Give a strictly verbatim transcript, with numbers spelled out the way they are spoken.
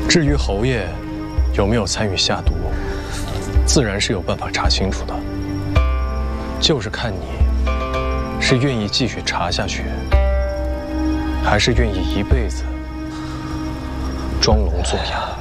至于侯爷有没有参与下毒，自然是有办法查清楚的，就是看你是愿意继续查下去，还是愿意一辈子装聋作哑。